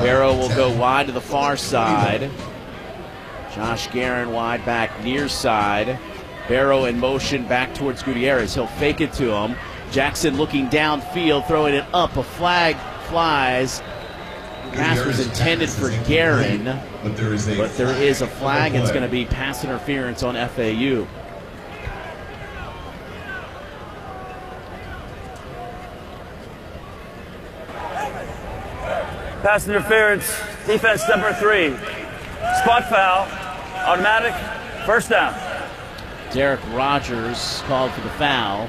Barrow will go wide to the far side. Josh Guerin wide back near side. Barrow in motion back towards Gutierrez. He'll fake it to him. Jackson looking downfield, throwing it up. A flag flies. Pass was intended for Guerin, but there is a flag. It's going to be pass interference on FAU. Pass interference, defense number 3. Spot foul, automatic, first down. Derek Rogers called for the foul.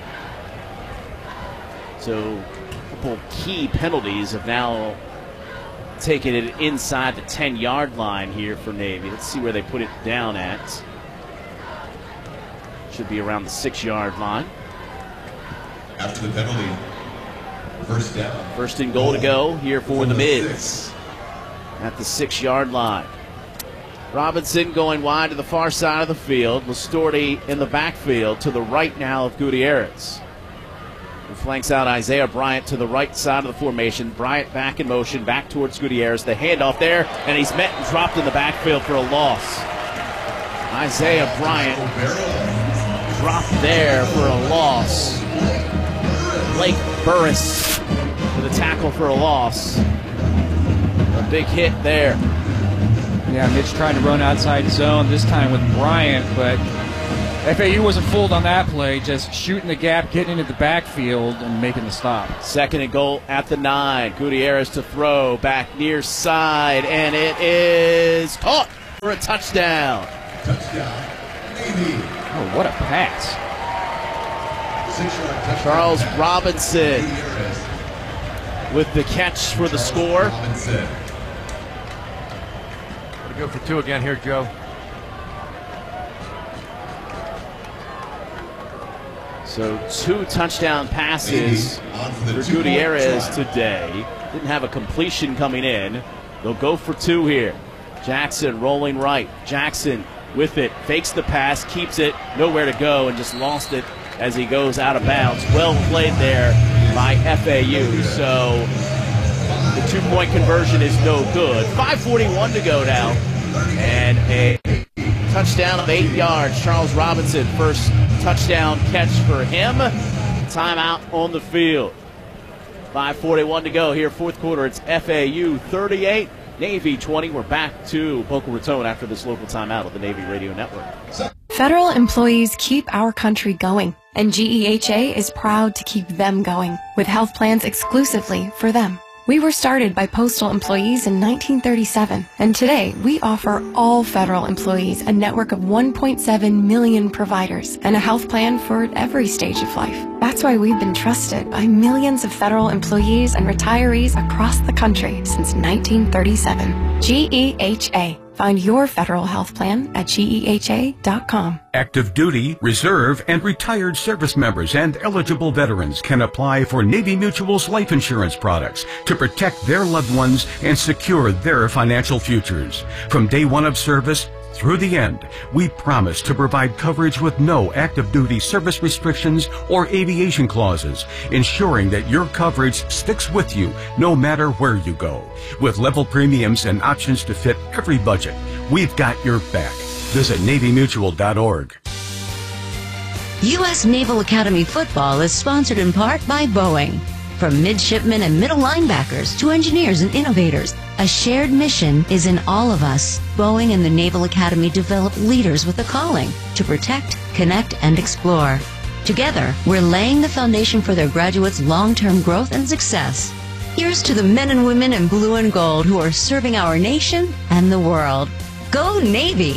So a couple key penalties have now taken it inside the 10-yard line here for Navy. Let's see where they put it down at. Should be around the 6-yard line. After the penalty, first down. First and goal to go here for the Mids at the 6-yard line. Robinson going wide to the far side of the field. Lastorti in the backfield to the right now of Gutierrez. He flanks out Isaiah Bryant to the right side of the formation. Bryant back in motion, back towards Gutierrez. The handoff there, and he's met and dropped in the backfield for a loss. Isaiah Bryant dropped there for a loss. Blake Burris with a tackle for a loss. A big hit there. Yeah, Mitch trying to run outside zone, this time with Bryant, but FAU wasn't fooled on that play, just shooting the gap, getting into the backfield, and making the stop. Second and goal at the 9. Gutierrez to throw, back near side, and it is caught for a touchdown. Touchdown, Navy. Oh, what a pass. Charles Robinson with the catch for the score. Robinson. Go for 2 again here, Joe. So 2 touchdown passes for Gutierrez today. Didn't have a completion coming in. They'll go for 2 here. Jackson rolling right. Jackson with it, fakes the pass, keeps it, nowhere to go, and just lost it as he goes out of bounds. Well played there by FAU. So the 2-point conversion is no good. 5:41 to go now. And a touchdown of 8 yards. Charles Robinson, first touchdown catch for him. Timeout on the field. 5:41 to go here, fourth quarter. It's FAU 38, Navy 20. We're back to Boca Raton after this local timeout of the Navy Radio Network. Federal employees keep our country going, and GEHA is proud to keep them going with health plans exclusively for them. We were started by postal employees in 1937, and today we offer all federal employees a network of 1.7 million providers and a health plan for every stage of life. That's why we've been trusted by millions of federal employees and retirees across the country since 1937. GEHA. Find your federal health plan at GEHA.com. Active duty, reserve, and retired service members and eligible veterans can apply for Navy Mutual's life insurance products to protect their loved ones and secure their financial futures. From day one of service through the end, we promise to provide coverage with no active duty service restrictions or aviation clauses, ensuring that your coverage sticks with you no matter where you go. With level premiums and options to fit every budget, we've got your back. Visit NavyMutual.org. U.S. Naval Academy football is sponsored in part by Boeing. From midshipmen and middle linebackers to engineers and innovators, a shared mission is in all of us. Boeing and the Naval Academy develop leaders with a calling to protect, connect, and explore. Together, we're laying the foundation for their graduates' long-term growth and success. Here's to the men and women in blue and gold who are serving our nation and the world. Go Navy!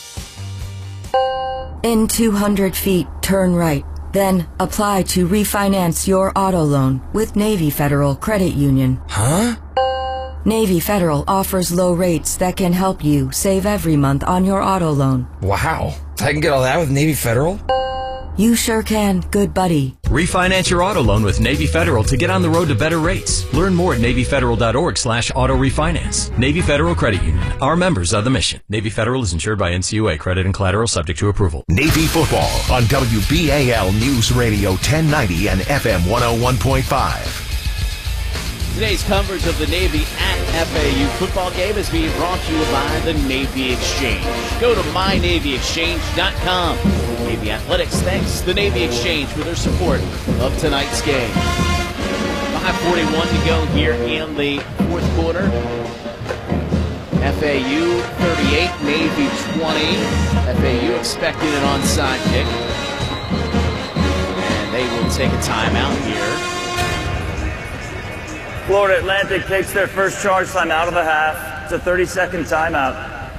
In 200 feet, turn right. Then apply to refinance your auto loan with Navy Federal Credit Union. Huh? Navy Federal offers low rates that can help you save every month on your auto loan. Wow. I can get all that with Navy Federal? You sure can, good buddy. Refinance your auto loan with Navy Federal to get on the road to better rates. Learn more at NavyFederal.org/auto refinance. Navy Federal Credit Union. Our members are the mission. Navy Federal is insured by NCUA. Credit and collateral subject to approval. Navy football on WBAL News Radio 1090 and FM 101.5. Today's coverage of the Navy at FAU football game is being brought to you by the Navy Exchange. Go to mynavyexchange.com. Navy Athletics thanks the Navy Exchange for their support of tonight's game. 5:41 to go here in the fourth quarter. FAU 38, Navy 20. FAU expecting an onside kick. And they will take a timeout here. Florida Atlantic takes their first charge time out of the half. It's a 30-second timeout.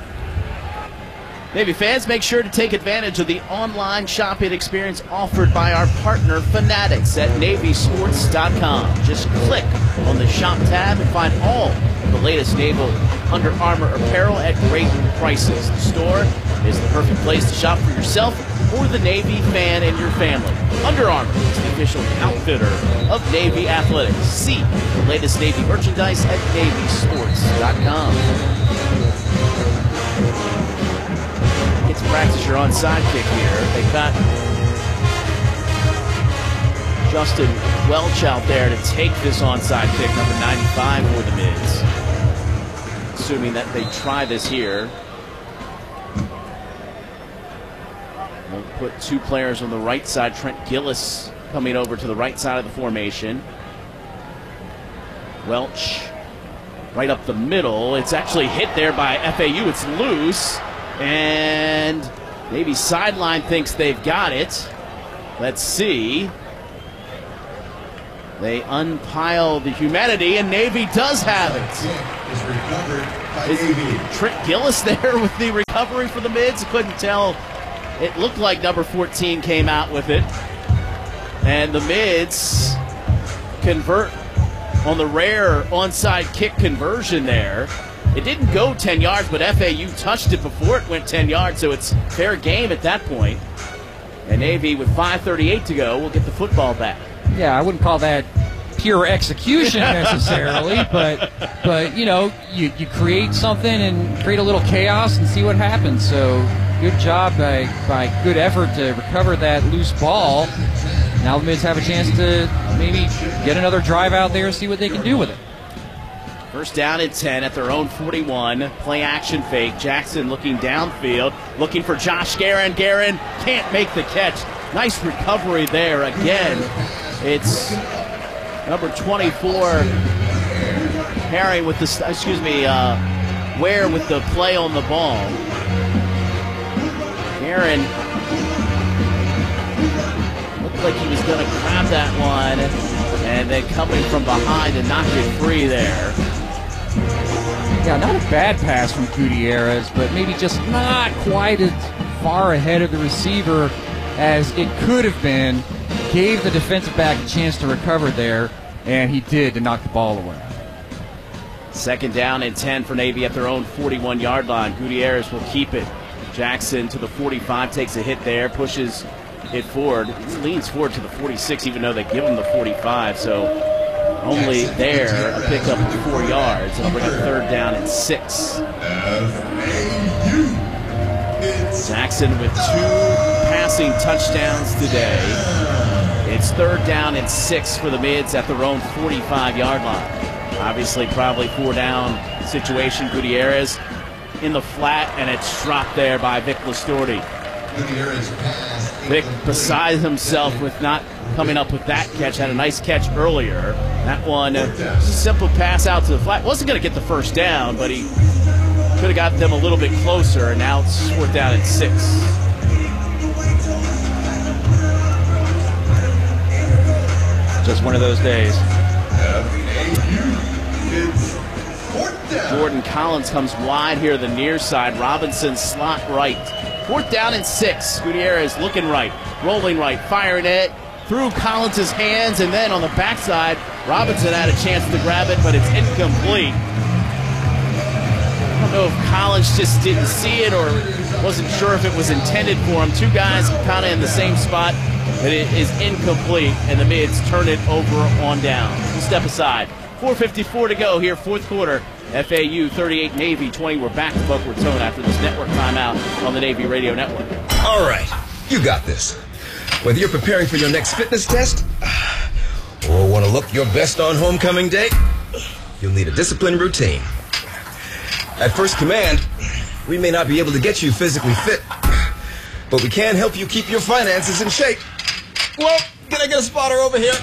Navy fans, make sure to take advantage of the online shopping experience offered by our partner Fanatics at NavySports.com. Just click on the shop tab and find all of the latest naval Under Armour apparel at great prices. The store is the perfect place to shop for yourself or the Navy fan in your family. Under Armour is the official outfitter of Navy Athletics. See the latest Navy merchandise at NavySports.com. Get to practice your onside kick here. They've got Justin Welch out there to take this onside kick, number 95 for the Mids. Assuming that they try this here. We'll put two players on the right side. Trent Gillis coming over to the right side of the formation. Welch right up the middle. It's actually hit there by FAU. It's loose. And Navy sideline thinks they've got it. Let's see. They unpile the humanity, and Navy does have it. Is Trent Gillis there with the recovery for the Mids? Couldn't tell. It looked like number 14 came out with it. And the Mids convert on the rare onside kick conversion there. It didn't go 10 yards, but FAU touched it before it went 10 yards, so it's fair game at that point. And Navy, with 5:38 to go, will get the football back. Yeah, I wouldn't call that pure execution necessarily, but you know, you create something and create a little chaos and see what happens. So good job by good effort to recover that loose ball. Now the Mids have a chance to maybe get another drive out there and see what they can do with it. First down and 10 at their own 41. Play action fake. Jackson looking downfield, looking for Josh Guerin. Guerin can't make the catch. Nice recovery there again. It's number 24, Herring with the, Ware with the play on the ball. Guerin looked like he was going to grab that one, and then coming from behind and knock it free there. Yeah, not a bad pass from Gutierrez, but maybe just not quite as far ahead of the receiver as it could have been. Gave the defensive back a chance to recover there, and he did to knock the ball away. Second down and 10 for Navy at their own 41-yard line. Gutierrez will keep it. Jackson to the 45, takes a hit there, pushes it forward. He leans forward to the 46, even though they give him the 45, so only there, a pickup of 4 yards. It'll bring a third down and 6. Jackson with 2 passing touchdowns today. It's third down and 6 for the Mids at their own 45-yard line. Obviously, probably 4-down situation. Gutierrez in the flat, and it's dropped there by Vic Listorti. Vic, beside himself with not coming up with that catch, had a nice catch earlier. That one, simple pass out to the flat. Wasn't going to get the first down, but he could have got them a little bit closer, and now it's 4th down and 6. Just one of those days. Jordan Collins comes wide here, the near side. Robinson slot right. 4th down and 6. Gutierrez looking right, rolling right, firing it through Collins' hands, and then on the backside, Robinson had a chance to grab it, but it's incomplete. I don't know if Collins just didn't see it or wasn't sure if it was intended for him. 2 guys kind of in the same spot, but it is incomplete, and the Mids turn it over on down. Step aside. 4:54 to go here, 4th quarter. FAU 38, Navy 20. We're back to Boca Raton after this network timeout on the Navy Radio Network. All right, you got this. Whether you're preparing for your next fitness test or want to look your best on homecoming day, you'll need a disciplined routine. At First Command, we may not be able to get you physically fit, but we can help you keep your finances in shape. Well, can I get a spotter over here?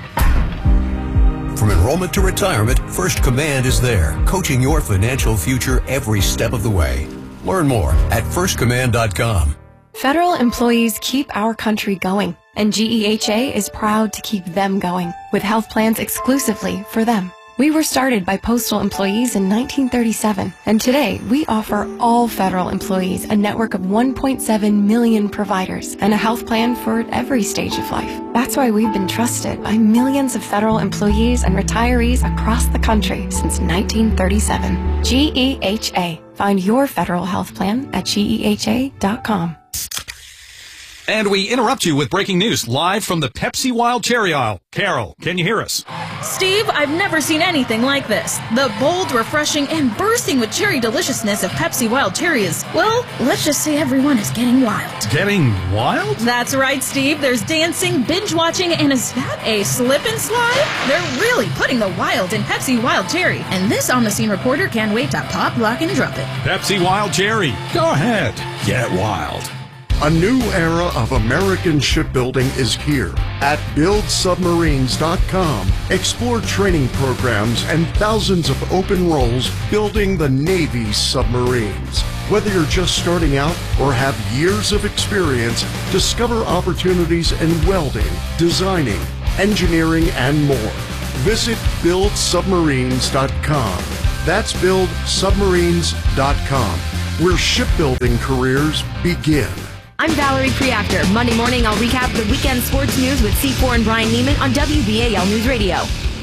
From enrollment to retirement, First Command is there, coaching your financial future every step of the way. Learn more at firstcommand.com. Federal employees keep our country going, and GEHA is proud to keep them going with health plans exclusively for them. We were started by postal employees in 1937, and today we offer all federal employees a network of 1.7 million providers and a health plan for every stage of life. That's why we've been trusted by millions of federal employees and retirees across the country since 1937. GEHA. Find your federal health plan at GEHA.com. And we interrupt you with breaking news live from the Pepsi Wild Cherry aisle. Carol, can you hear us? Steve, I've never seen anything like this. The bold, refreshing, and bursting with cherry deliciousness of Pepsi Wild Cherry is, well, let's just say everyone is getting wild. Getting wild? That's right, Steve. There's dancing, binge-watching, and is that a slip and slide? They're really putting the wild in Pepsi Wild Cherry, and this on-the-scene reporter can't wait to pop, lock, and drop it. Pepsi Wild Cherry. Go ahead. Get wild. A new era of American shipbuilding is here. At BuildSubmarines.com, explore training programs and thousands of open roles building the Navy's submarines. Whether you're just starting out or have years of experience, discover opportunities in welding, designing, engineering, and more. Visit BuildSubmarines.com. That's BuildSubmarines.com, where shipbuilding careers begin. I'm Valerie Preactor. Monday morning, I'll recap the weekend sports news with C4 and Brian Neiman on WBAL News Radio.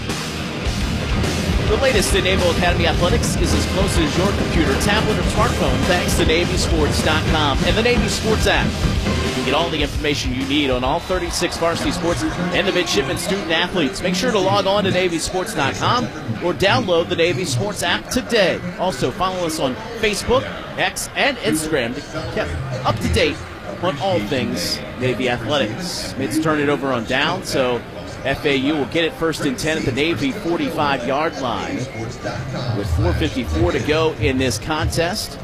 The latest in Naval Academy Athletics is as close as your computer, tablet, or smartphone thanks to NavySports.com and the Navy Sports app. You can get all the information you need on all 36 varsity sports and the midshipmen student athletes. Make sure to log on to NavySports.com or download the Navy Sports app today. Also, follow us on Facebook, X, and Instagram to get up to date on all things Navy athletics. Mids turn it over on down, so FAU will get it first and 10 at the Navy 45-yard line with 4:54 to go in this contest.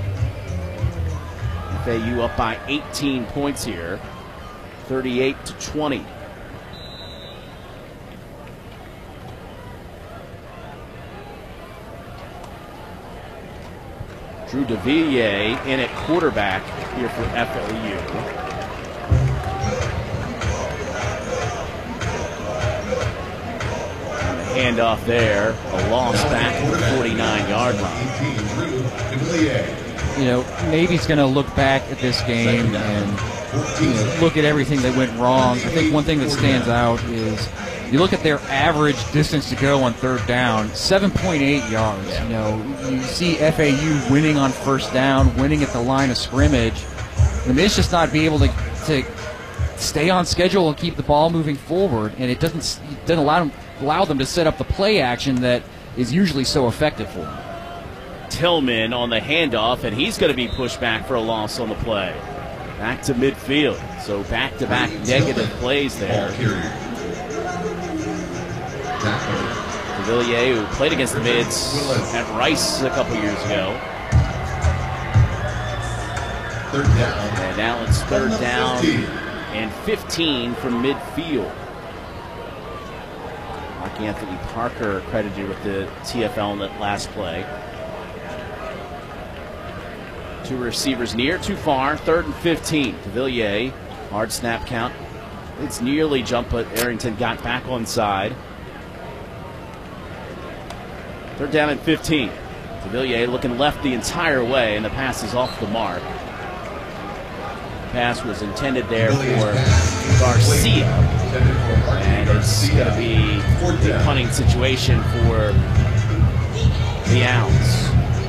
FAU up by 18 points here, 38-20. Drew DeVilliers in at quarterback here for FAU. Handoff there, a loss back at the 49-yard line. You know, Navy's going to look back at this game and look at everything that went wrong. I think one thing that stands out is you look at their average distance to go on third down, 7.8 yards. You know, you see FAU winning on first down, winning at the line of scrimmage. The Mids just not be able to stay on schedule and keep the ball moving forward, and it doesn't allow them to set up the play action that is usually so effective for them. Tillman on the handoff, and he's going to be pushed back for a loss on the play. Back to midfield, so back-to-back negative plays there. DeVilliers, who played against the Mids at Rice a couple years ago. Third down. And now it's third down and 15 from midfield. Mark Anthony Parker credited with the TFL in that last play. Two receivers near, too far. Third and 15. DeVilliers, hard snap count. It's nearly jump, but Arrington got back on side. Third down and 15. DeVilliers looking left the entire way, and the pass is off the mark. The pass was intended there for Garcia, and it's going to be a punting situation for the Owls.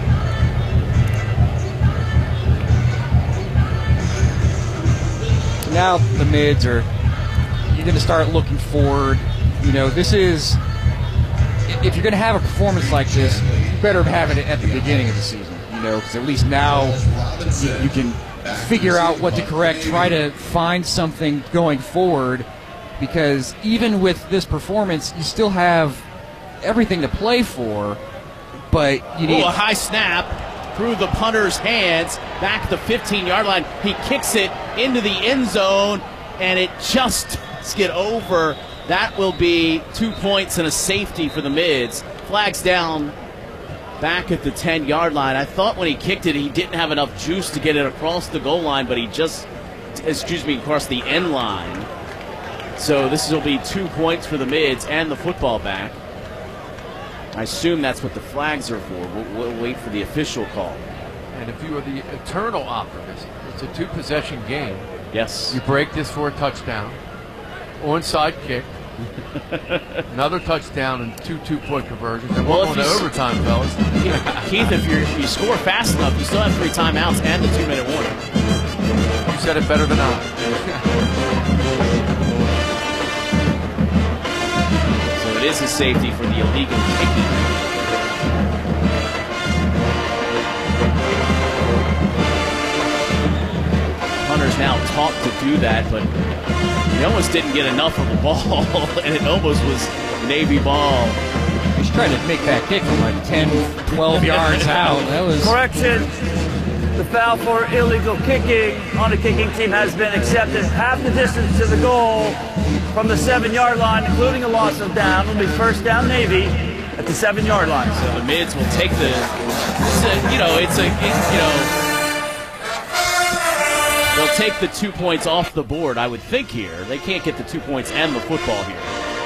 Now the Mids you're going to start looking forward. You know, this is, if you're going to have a performance like this, you better have it at the beginning of the season, you know, because at least now you can figure out what to correct, try to find something going forward, because even with this performance, you still have everything to play for, but you need a high snap through the punter's hands, back at the 15-yard line. He kicks it into the end zone, and it just skid over. That will be 2 points and a safety for the Mids. Flags down back at the 10-yard line. I thought when he kicked it, he didn't have enough juice to get it across the goal line, but he just, across the end line. So this will be 2 points for the Mids and the football back. I assume that's what the flags are for. We'll wait for the official call. And if you are the eternal optimist, it's a 2-possession game. Yes. You break this for a touchdown, onside kick, another touchdown, and 2 2-point conversions. And we're going to overtime, fellas. Keith, if you score fast enough, you still have 3 timeouts and the 2-minute warning. You said it better than I. It is a safety for the illegal kicking. Hunter's now taught to do that, but he almost didn't get enough of the ball, and it almost was Navy ball. He's trying to make that kick from like 10, 12 yards out. That was correction. The foul for illegal kicking on the kicking team has been accepted. Half the distance to the goal from the 7-yard line, including a loss of down, will be first down Navy at the 7-yard line. So the Mids will take they'll take the 2 points off the board, I would think here. They can't get the 2 points and the football here.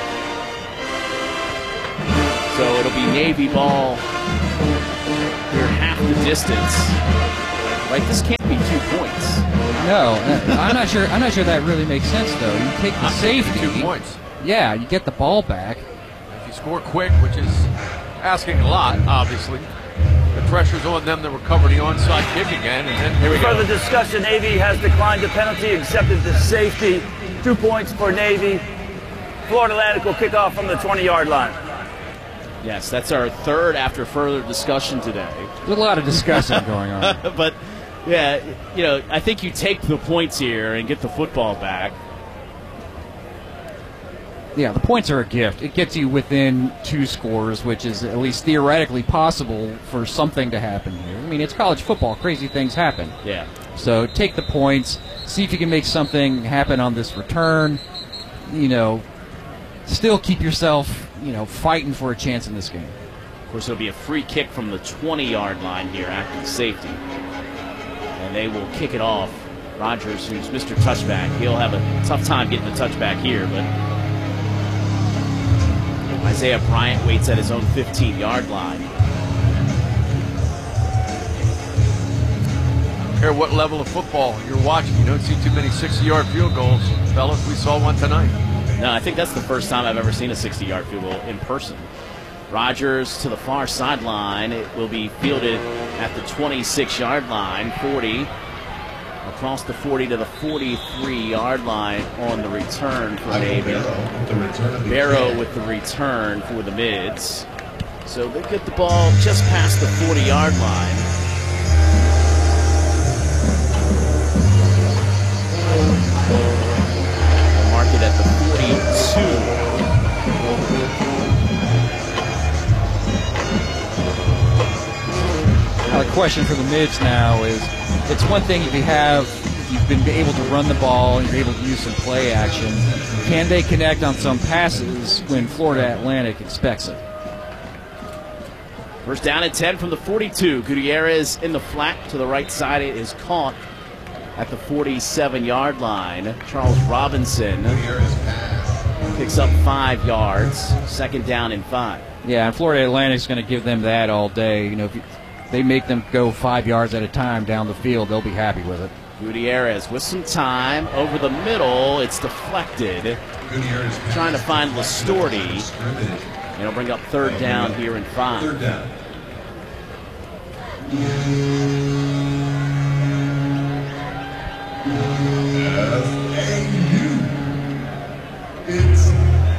So it'll be Navy ball here, half the distance. Right, this can't be 2 points. No, I'm not sure that really makes sense, though. You take the safety. 2 points. Yeah, you get the ball back. If you score quick, which is asking a lot, obviously, the pressure's on them to recover the onside kick again. And then here we go. Further discussion, Navy has declined the penalty, accepted the safety. 2 points for Navy. Florida Atlantic will kick off from the 20-yard line. Yes, that's our third after further discussion today. There's a lot of discussion going on. But, yeah, I think you take the points here and get the football back. Yeah, the points are a gift. It gets you within 2 scores, which is at least theoretically possible for something to happen here. I mean, it's college football. Crazy things happen. Yeah. So take the points. See if you can make something happen on this return. Still keep yourself, fighting for a chance in this game. Of course, it'll be a free kick from the 20-yard line here after the safety. And they will kick it off. Rogers, who's Mr. Touchback, he'll have a tough time getting the touchback here, but Isaiah Bryant waits at his own 15-yard line. I don't care what level of football you're watching. You don't see too many 60-yard field goals. Fellas, we saw one tonight. No, I think that's the first time I've ever seen a 60-yard field goal in person. Rogers to the far sideline. It will be fielded at the 26-yard line, 40. Across the 40 to the 43-yard line on the return for Navy. Barrow with the return for the Mids. So they get the ball just past the 40-yard line. They'll mark it at the 42. Now the question for the Mids now is, it's one thing if you've been able to run the ball and you're able to use some play action. Can they connect on some passes when Florida Atlantic expects it? First down at 10 from the 42. Gutierrez in the flat to the right side. It is caught at the 47-yard line. Charles Robinson picks up 5 yards. Second down and 5. Yeah, and Florida Atlantic's going to give them that all day. If they make them go 5 yards at a time down the field, they'll be happy with it. Gutierrez with some time over the middle. It's deflected. Trying to find Listorti. And it'll bring up third down here in 5. Third down. It's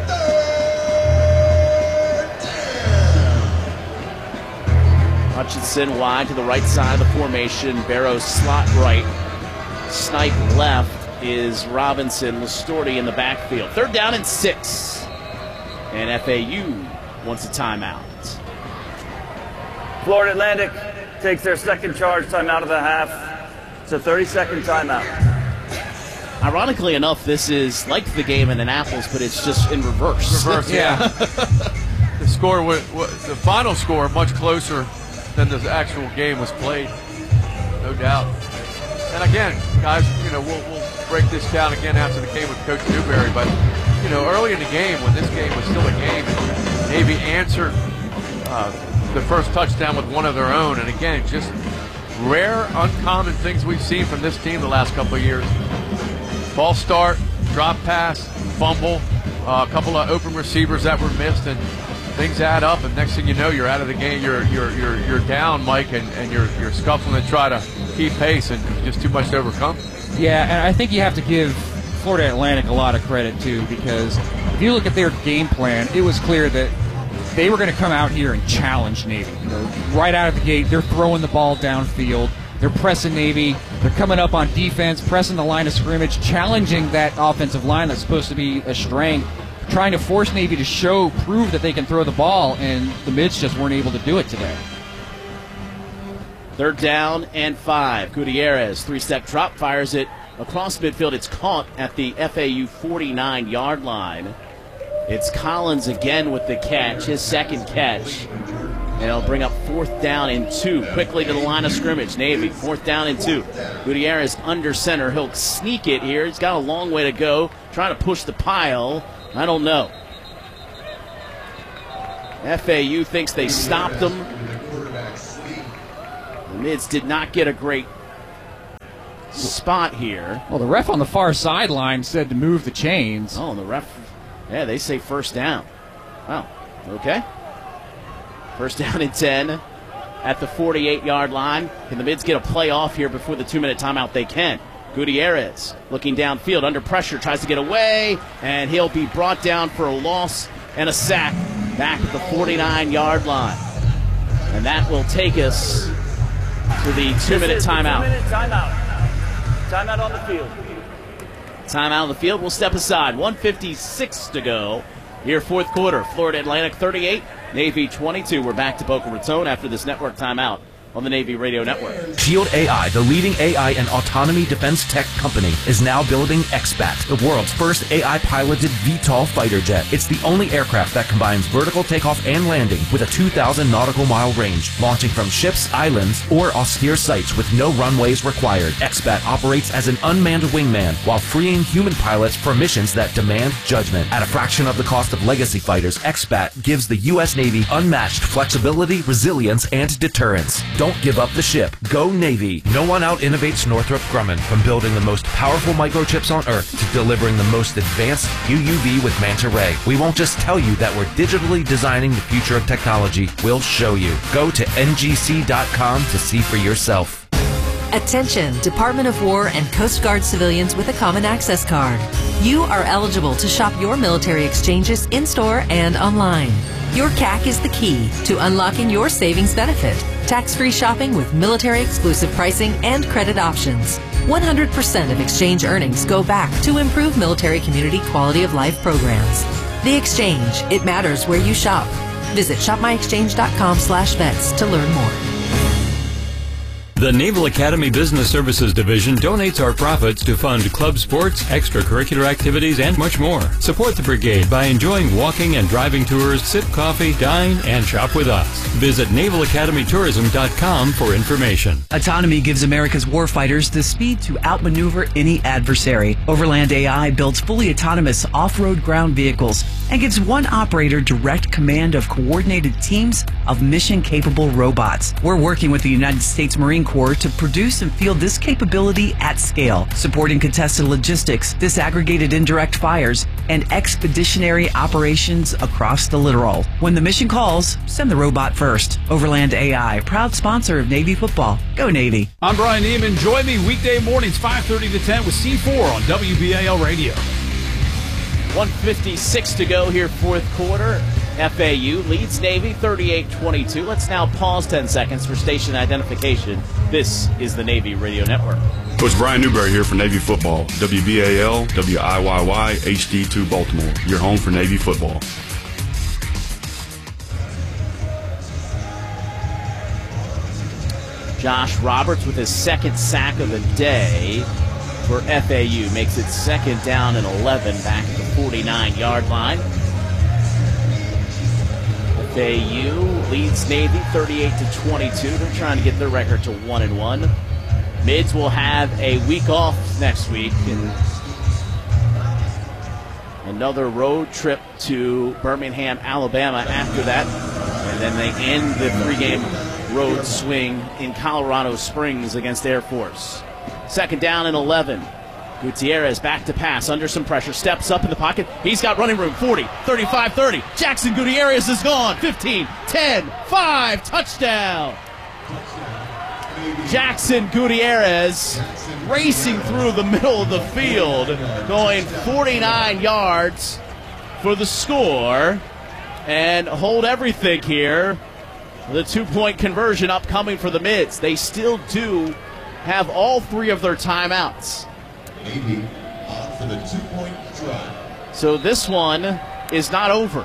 Hutchinson wide to the right side of the formation. Barrow slot right. Snipe left is Robinson. Listorti in the backfield. Third down and 6. And FAU wants a timeout. Florida Atlantic takes their second charge timeout of the half. It's a 30-second timeout. Ironically enough, this is like the game in Annapolis, but it's just in reverse. Yeah. The score, the final score, much closer than the actual game was played, no doubt. And again, guys, we'll break this down again after the game with Coach Newberry. But early in the game, when this game was still a game, Navy answered the first touchdown with one of their own. And again, just rare, uncommon things we've seen from this team the last couple of years. False start, drop pass, fumble, a couple of open receivers that were missed, and things add up. And next thing you know, you're out of the game. You're down, Mike, and you're scuffling to try to keep pace, and just too much to overcome. Yeah, and I think you have to give Florida Atlantic a lot of credit too, because if you look at their game plan, it was clear that they were going to come out here and challenge Navy. Right out of the gate, they're throwing the ball downfield. They're pressing Navy. They're coming up on defense, pressing the line of scrimmage, challenging that offensive line that's supposed to be a strength, trying to force Navy to prove that they can throw the ball, and the Mids just weren't able to do it today. 3rd down and 5. Gutierrez, 3-step drop, fires it across midfield. It's caught at the FAU 49-yard line. It's Collins again with the catch, his second catch. And it'll bring up 4th down and 2. Quickly to the line of scrimmage. Navy, 4th down and 2. Gutierrez under center. He'll sneak it here. He's got a long way to go. Trying to push the pile. I don't know. FAU thinks they stopped them. The Mids did not get a great spot here. Well, the ref on the far sideline said to move the chains. Oh, the ref, yeah, they say 1st down. Wow, okay. 1st down and 10 at the 48-yard line. Can the Mids get a play off here before the 2-minute timeout? They can. Gutierrez looking downfield, under pressure, tries to get away, and he'll be brought down for a loss and a sack back at the 49-yard line. And that will take us to the 2-minute timeout. 2-minute timeout. Timeout on the field. Timeout on the field. We'll step aside. 1:56 to go here, 4th quarter. Florida Atlantic 38, Navy 22. We're back to Boca Raton after this network timeout on the Navy Radio Network. Shield AI, the leading AI and autonomy defense tech company, is now building XBAT, the world's first AI-piloted VTOL fighter jet. It's the only aircraft that combines vertical takeoff and landing with a 2,000 nautical mile range, launching from ships, islands, or austere sites with no runways required. XBAT operates as an unmanned wingman while freeing human pilots for missions that demand judgment. At a fraction of the cost of legacy fighters, XBAT gives the U.S. Navy unmatched flexibility, resilience, and deterrence. Don't give up the ship. Go Navy. No one out-innovates Northrop Grumman, from building the most powerful microchips on Earth to delivering the most advanced UUV with Manta Ray. We won't just tell you that we're digitally designing the future of technology. We'll show you. Go to ngc.com to see for yourself. Attention, Department of War and Coast Guard civilians with a Common Access Card. You are eligible to shop your military exchanges in-store and online. Your CAC is the key to unlocking your savings benefit. Tax-free shopping with military-exclusive pricing and credit options. 100% of exchange earnings go back to improve military community quality of life programs. The Exchange, it matters where you shop. Visit shopmyexchange.com/vets to learn more. The Naval Academy Business Services Division donates our profits to fund club sports, extracurricular activities, and much more. Support the brigade by enjoying walking and driving tours, sip coffee, dine, and shop with us. Visit NavalAcademyTourism.com for information. Autonomy gives America's warfighters the speed to outmaneuver any adversary. Overland AI builds fully autonomous off-road ground vehicles and gives one operator direct command of coordinated teams of mission-capable robots. We're working with the United States Marine Corps to produce and field this capability at scale, supporting contested logistics, disaggregated indirect fires, and expeditionary operations across the littoral. When the mission calls, send the robot first. Overland AI, proud sponsor of Navy football. Go Navy. I'm Brian Neiman. Join me weekday mornings 5:30 to 10 with C4 on WBAL Radio. 1:56 to go here, 4th quarter. FAU leads Navy 38-22. Let's now pause 10 seconds for station identification. This is the Navy Radio Network. Coach Brian Newberry here for Navy football. WBAL, WIYY, HD2 Baltimore. Your home for Navy football. Josh Roberts with his second sack of the day for FAU. Makes it 2nd down and 11 back at the 49-yard line. FAU leads Navy 38-22. They're trying to get their record to 1-1. Mids will have a week off next week and another road trip to Birmingham, Alabama after that. And then they end the 3-game road swing in Colorado Springs against Air Force. 2nd down and 11. Gutierrez back to pass under some pressure, steps up in the pocket. He's got running room. 40, 35, 30. Jackson Gutierrez is gone. 15, 10, 5, touchdown. Jackson Gutierrez racing through the middle of the field, going 49 yards for the score. And hold everything here. The 2-point conversion upcoming for the Mids. They still do have all 3 of their timeouts. Navy on for the 2-point drive. So this one is not over.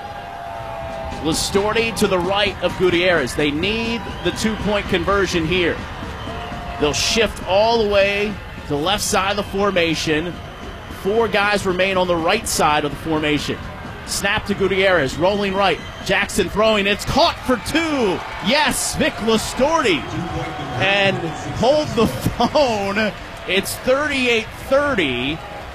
Lastorti to the right of Gutierrez. They need the 2-point conversion here. They'll shift all the way to the left side of the formation. 4 guys remain on the right side of the formation. Snap to Gutierrez, rolling right. Jackson throwing. It's caught for 2. Yes, Vic Lastorti. And hold the phone. It's 38-30.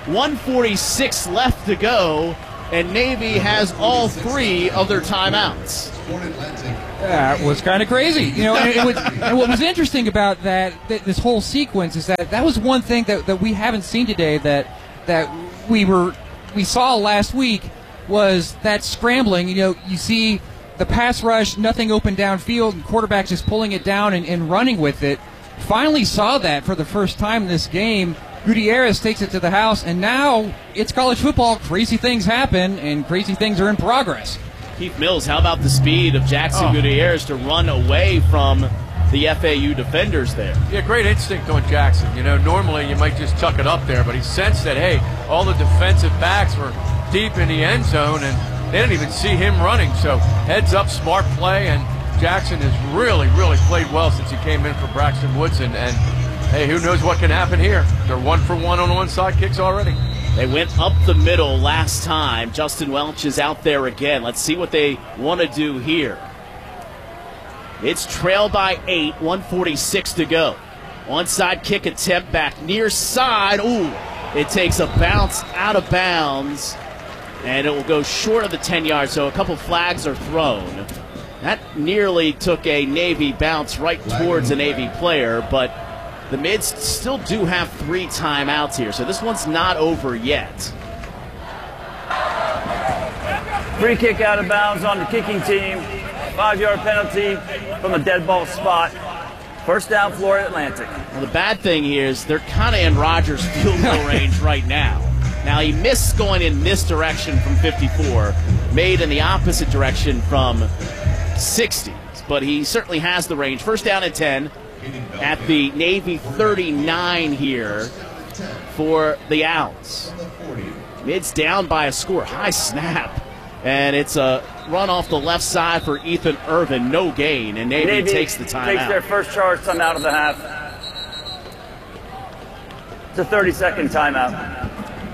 1:46 left to go. And Navy has all 3 of their timeouts. That was kind of crazy. You know, and what was interesting about this whole sequence is that was one thing that we haven't seen today that we saw last week was that scrambling. You know, you see the pass rush, nothing open downfield, and quarterback just pulling it down and running with it. Finally saw that for the first time in this game. Gutierrez takes it to the house, and now it's college football. Crazy things happen, and crazy things are in progress. Keith Mills, how about the speed of Jackson Gutierrez to run away from the FAU defenders there? Yeah, great instinct on Jackson. You know, normally you might just chuck it up there, but he sensed that, hey, all the defensive backs were deep in the end zone, and they didn't even see him running. So heads up, smart play, and Jackson has really, really played well since he came in for Braxton Woodson. And hey, who knows what can happen here? They're 1 for 1 on onside kicks already. They went up the middle last time. Justin Welch is out there again. Let's see what they want to do here. It's trailed by 8, 1:46 to go. Onside kick attempt back near side. Ooh, it takes a bounce out of bounds, and it will go short of the 10 yards, so a couple flags are thrown. That nearly took a Navy bounce right towards a Navy player, but the Mids still do have 3 timeouts here, so this one's not over yet. Free kick out of bounds on the kicking team. 5-yard penalty from a dead ball spot. First down, Florida Atlantic. Well, the bad thing here is they're kind of in Rogers' field goal range right now. Now, he missed going in this direction from 54, made in the opposite direction from 60, but he certainly has the range. First down and 10. At the Navy 39 here for the Owls. Mids down by a score. High snap. And it's a run off the left side for Ethan Irvin. No gain. And Navy takes the timeout. Takes their first charge timeout of the half. It's a 30-second timeout.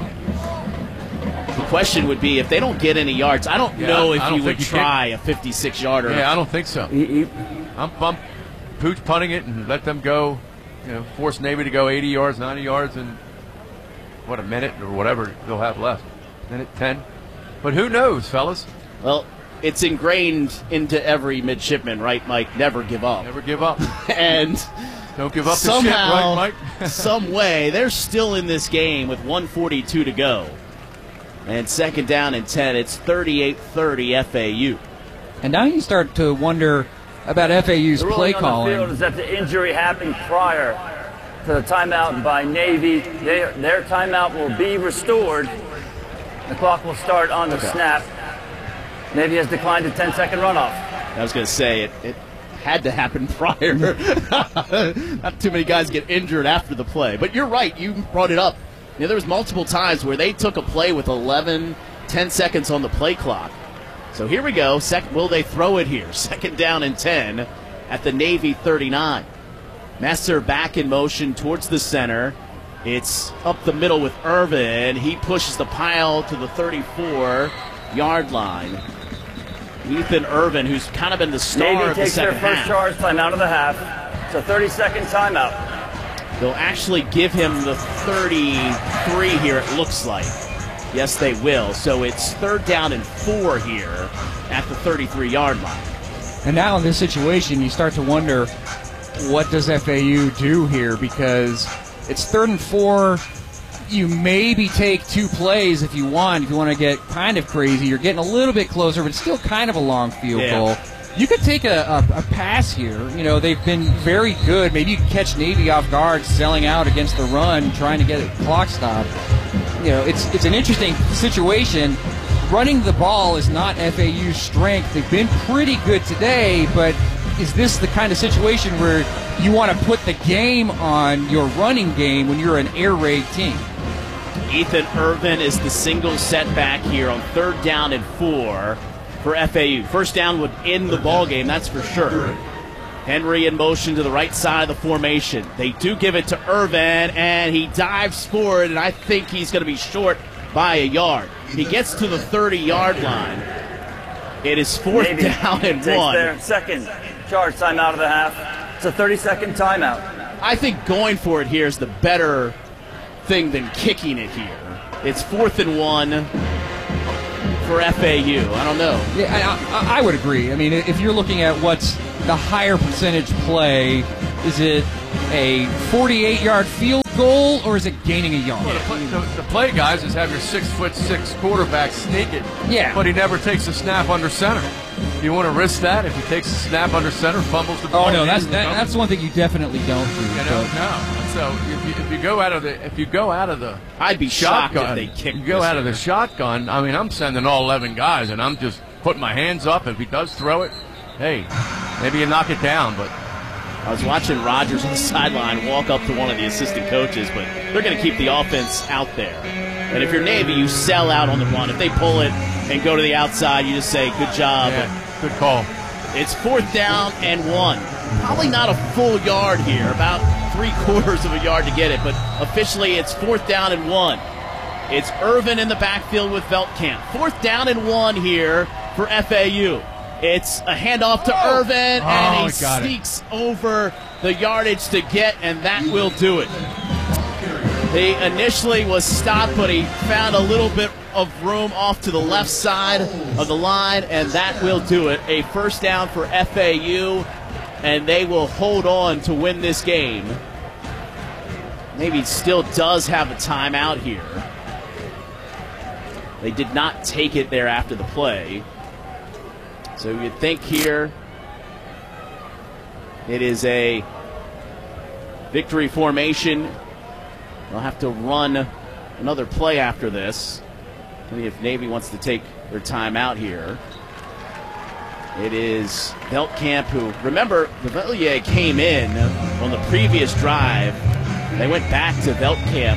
The question would be if they don't get any yards, I don't know if you would try a 56-yarder. Yeah, I don't think so. I'm pooch punting it and let them go, you know, force Navy to go 80 yards, 90 yards in, what, a minute or whatever they'll have left. Minute 10. But who knows, fellas? Well, it's ingrained into every midshipman, right, Mike? Never give up. Never give up. And don't give up somehow, the shit, right, Mike? some way, they're still in this game with 1:42 to go. And 2nd down and 10. It's 38-30 FAU. And now you start to wonder about FAU's play calling. The field is that the injury happened prior to the timeout by Navy. Their timeout will be restored. The clock will start on the snap. Navy has declined a 10-second runoff. I was going to say, it had to happen prior. Not too many guys get injured after the play. But you're right, you brought it up. You know, there was multiple times where they took a play with 10 seconds on the play clock. So here we go. Will they throw it here? 2nd down and 10 at the Navy 39. Messer back in motion towards the center. It's up the middle with Irvin. He pushes the pile to the 34-yard line. Ethan Irvin, who's kind of been the star of the second half. Navy takes their first charge time out of the half. It's a 30-second timeout. They'll actually give him the 33 here, it looks like. Yes, they will. So it's 3rd down and 4 here at the 33-yard line. And now in this situation, you start to wonder, what does FAU do here? Because it's 3rd and 4. You maybe take 2 plays if you want to get kind of crazy. You're getting a little bit closer, but it's still kind of a long field goal. You could take a pass here. You know, they've been very good. Maybe you can catch Navy off guard, selling out against the run, trying to get a clock stop. You know, it's an interesting situation. Running the ball is not FAU's strength. They've been pretty good today, but is this the kind of situation where you want to put the game on your running game when you're an air raid team? Ethan Irvin is the single setback here on 3rd down and 4 for FAU. First down would end the ball game, that's for sure. Henry in motion to the right side of the formation. They do give it to Irvin, and he dives forward, and I think he's going to be short by a yard. He gets to the 30-yard line. It is 4th down and 1. Takes their second charge time out of the half. It's a 30-second timeout. I think going for it here is the better thing than kicking it here. It's 4th and 1 for FAU. I don't know. Yeah, I would agree. I mean, if you're looking at what's the higher percentage play, is it a 48-yard field goal or is it gaining a yard? Well, the play, guys, is have your 6'6" quarterback sneak it. Yeah. But he never takes a snap under center. Do you want to risk that if he takes a snap under center, fumbles the ball? Oh no, that's one thing you definitely don't do. You know, no. So if you go out of the I'd be shocked if they kicked. You go out of the shotgun. I mean, I'm sending all 11 guys, and I'm just putting my hands up. If he does throw it, hey, maybe you knock it down. But I was watching Rogers on the sideline walk up to one of the assistant coaches, but they're going to keep the offense out there. And if you're Navy, you sell out on the run. If they pull it and go to the outside, you just say, good job. Yeah, good call. It's 4th down and 1. Probably not a full yard here, about 3/4 of a yard to get it, but officially it's 4th down and 1. It's Irvin in the backfield with Veldkamp. 4th down and 1 here for FAU. It's a handoff to Irvin, and he sneaks over the yardage to get, and that will do it. He initially was stopped, but he found a little bit of room off to the left side of the line, and that will do it. A first down for FAU, and they will hold on to win this game. Navy still does have a timeout here. They did not take it there after the play. So you'd think here it is a victory formation. They'll have to run another play after this. Maybe if Navy wants to take their time out here. It is Veldkamp who, remember, Revellier came in on the previous drive. They went back to Veldkamp.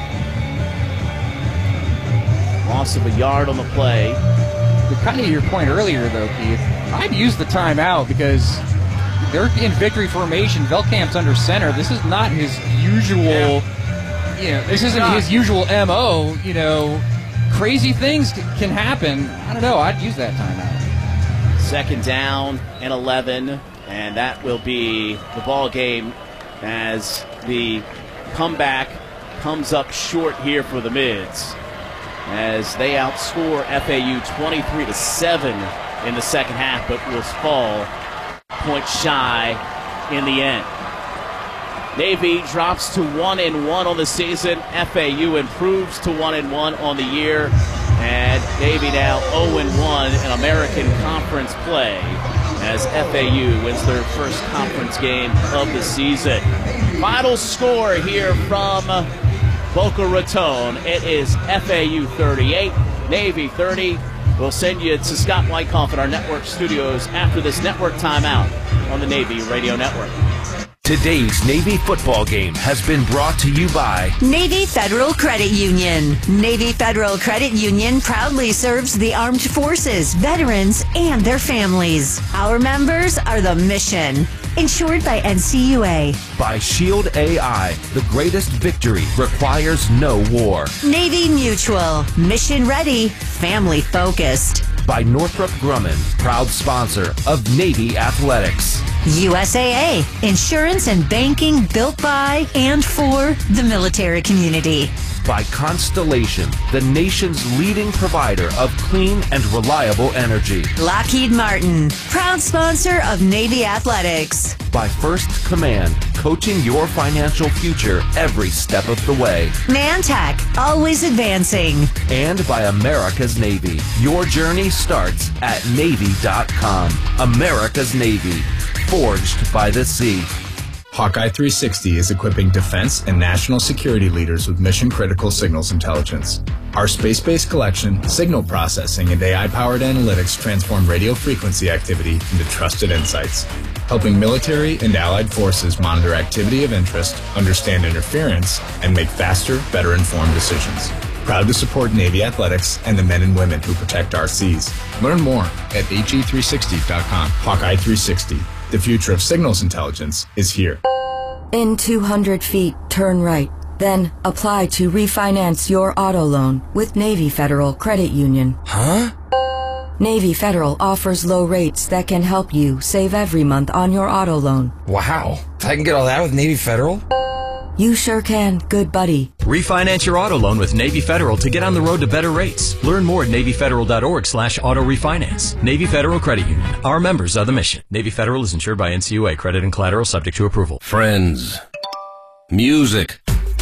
Loss of a yard on the play. To kind of your point earlier, though, Keith, I'd use the timeout because they're in victory formation. Veldkamp's under center. This is not his usual, this isn't his usual MO. Crazy things can happen. I don't know. I'd use that timeout. 2nd down and 11, and that will be the ball game as the comeback comes up short here for the Mids, as they outscore FAU 23-7 in the second half, but will fall point shy in the end. Navy drops to 1-1 on the season. FAU improves to 1-1 on the year. And Navy now 0-1 in American Conference play as FAU wins their first conference game of the season. Final score here from Boca Raton. It is FAU 38, Navy 30. We'll send you to Scott Wyckoff at our network studios after this network timeout on the Navy Radio Network. Today's Navy football game has been brought to you by Navy Federal Credit Union. Navy Federal Credit Union proudly serves the armed forces, veterans, and their families. Our members are the mission. Insured by NCUA. By Shield AI, the greatest victory requires no war. Navy Mutual. Mission ready, family focused. By Northrop Grumman, proud sponsor of Navy Athletics. USAA, insurance and banking built by and for the military community. By Constellation, the nation's leading provider of clean and reliable energy. Lockheed Martin, proud sponsor of Navy Athletics. By First Command, coaching your financial future every step of the way. Mantac, always advancing. And by America's Navy. Your journey starts at Navy.com. America's Navy. Forged by the sea. Hawkeye 360 is equipping defense and national security leaders with mission-critical signals intelligence. Our space-based collection, signal processing, and AI-powered analytics transform radio frequency activity into trusted insights, helping military and allied forces monitor activity of interest, understand interference, and make faster, better-informed decisions. Proud to support Navy Athletics and the men and women who protect our seas. Learn more at HE360.com. Hawkeye 360. The future of signals intelligence is here. In 200 feet, turn right. Then apply to refinance your auto loan with Navy Federal Credit Union. Huh? Navy Federal offers low rates that can help you save every month on your auto loan. Wow. I can get all that with Navy Federal? You sure can, good buddy. Refinance your auto loan with Navy Federal to get on the road to better rates. Learn more at NavyFederal.org/auto refinance. Navy Federal Credit Union. Our members are the mission. Navy Federal is insured by NCUA. Credit and collateral subject to approval. Friends. Music.